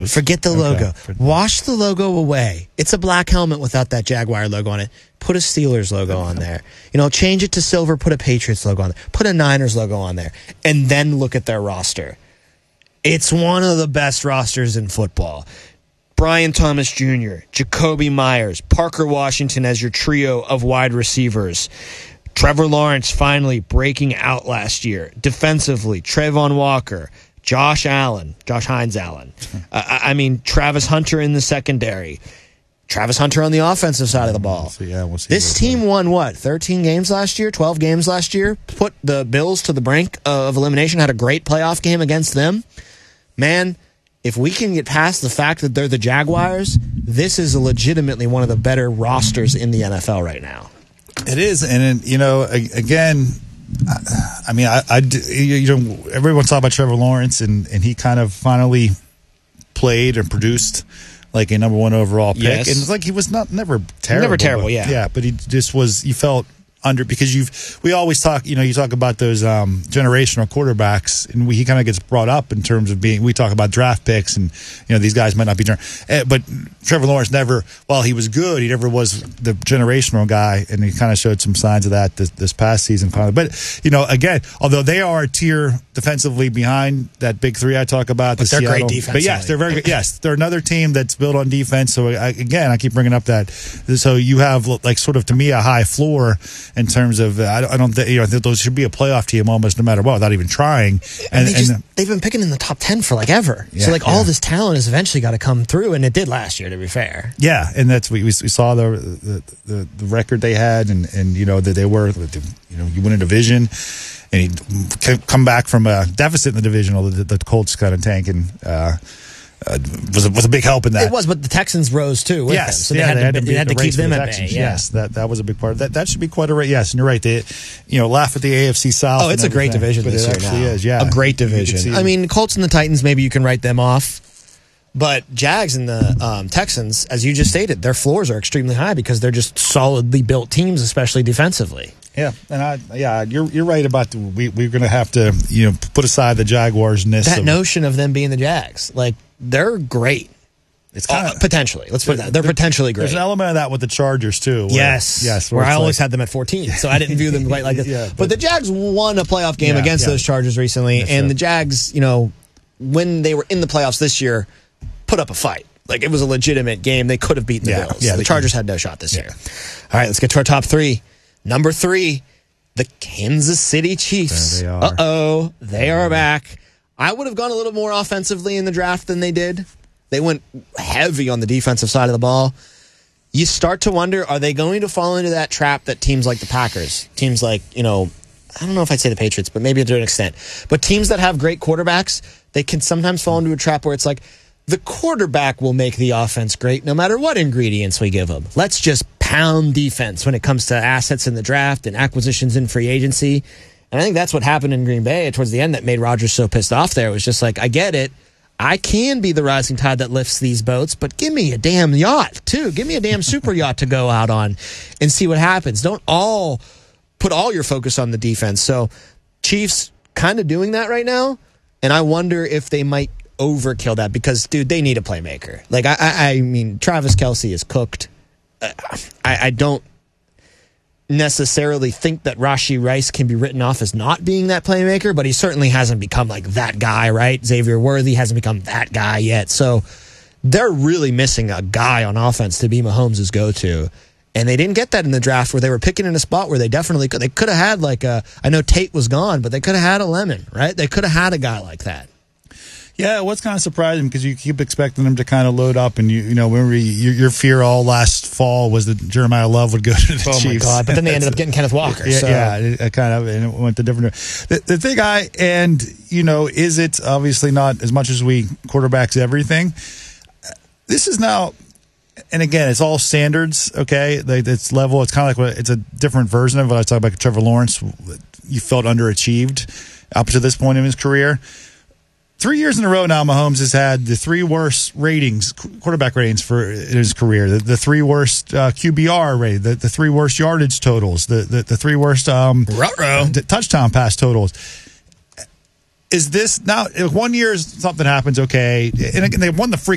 Forget the logo. Wash the logo away. It's a black helmet without that Jaguar logo on it. Put a Steelers logo on there. Change it to silver, put a Patriots logo on there. Put a Niners logo on there. And then look at their roster. It's one of the best rosters in football. Brian Thomas Jr., Jacoby Myers, Parker Washington as your trio of wide receivers. Trevor Lawrence finally breaking out last year. Defensively, Trayvon Walker, Josh Hines Allen. Travis Hunter in the secondary. Travis Hunter on the offensive side of the ball. We'll see this team won, 13 games last year, 12 games last year? Put the Bills to the brink of elimination, had a great playoff game against them. Man, if we can get past the fact that they're the Jaguars, this is legitimately one of the better rosters in the NFL right now. It is, and again, everyone's talking about Trevor Lawrence, and he kind of finally played and produced like a number one overall pick. Yes. And it's like he was never terrible. Never terrible, but, yeah. Yeah, but he just was, you felt under, because we always talk, you talk about those generational quarterbacks, and he kind of gets brought up in terms of we talk about draft picks, and these guys might not be but Trevor Lawrence never, while he was good, he never was the generational guy, and he kind of showed some signs of that this past season finally. But again, although they are a tier defensively behind that big three I talk about, but they're Seattle, great defensively. but yes, they're very good. Yes, they're another team that's built on defense. So I keep bringing up that. So you have like sort of, to me, a high floor in terms of I think those should be a playoff team almost no matter what, without even trying. And they've been picking in the top 10 for ever. Yeah, so all this talent has eventually got to come through, and it did last year, to be fair. Yeah, and that's we saw the record they had, and that they were you win a division, and he come back from a deficit in the division. Although the Colts kind of tanking. Was a big help in that. It was, but the Texans rose too. With yes, them, so they had to keep them at bay. Yeah. Yes, that was a big part of that. That should be quite a rate. Yes, and you're right. They, laugh at the AFC South. Oh, it's a great division this year. It actually is. Yeah, a great division. I mean, Colts and the Titans, maybe you can write them off, but Jags and the Texans, as you just stated, their floors are extremely high because they're just solidly built teams, especially defensively. Yeah, and you're right about we're going to have to put aside the Jaguars-ness. That notion of them being the Jags, like. They're great. It's kind of potentially. Let's put it that. They're potentially great. There's an element of that with the Chargers too. Yes. Where I always had them at 14, so I didn't view them quite like this. But the Jags won a playoff game against those Chargers recently, and the Jags, when they were in the playoffs this year, put up a fight. Like, it was a legitimate game. They could have beaten the Bills. Yeah, the Chargers had no shot this year. All right, let's get to our top three. Number 3, the Kansas City Chiefs. There they are. Uh-oh, they are back. I would have gone a little more offensively in the draft than they did. They went heavy on the defensive side of the ball. You start to wonder, are they going to fall into that trap that teams like the Packers, teams like, I don't know if I'd say the Patriots, but maybe to an extent. But teams that have great quarterbacks, they can sometimes fall into a trap where it's like, the quarterback will make the offense great no matter what ingredients we give them. Let's just pound defense when it comes to assets in the draft and acquisitions in free agency. And I think that's what happened in Green Bay towards the end that made Rodgers so pissed off there. It was just like, I get it. I can be the rising tide that lifts these boats, but give me a damn yacht, too. Give me a damn super yacht to go out on and see what happens. Don't all put all your focus on the defense. So Chiefs kind of doing that right now, and I wonder if they might overkill that because, dude, they need a playmaker. Like, I mean, Travis Kelce is cooked. I don't necessarily think that Rashee Rice can be written off as not being that playmaker, but he certainly hasn't become like that guy, right? Xavier Worthy hasn't become that guy yet. So they're really missing a guy on offense to be Mahomes' go-to. And they didn't get that in the draft where they were picking in a spot where they definitely could. They could have had like I know Tate was gone, but they could have had a Lemon, right? They could have had a guy like that. Yeah, it was kind of surprising because you keep expecting them to kind of load up, and remember your fear all last fall was that Jeremiah Love would go to the Chiefs. Oh my God! But then they ended up getting Kenneth Walker. Yeah, it kind of, and it went to different. The thing is it obviously not as much as we quarterbacks everything. This is now, and again, it's all standards. Okay, it's level. It's kind of like it's a different version of what I was talking about. Trevor Lawrence, you felt underachieved up to this point in his career. 3 years in a row now, Mahomes has had the 3 worst ratings, quarterback ratings in his career. The 3 worst QBR rating, the 3 worst yardage totals, the 3 worst touchdown pass totals. Is this now? 1 year something happens, okay, and again, they won the freaking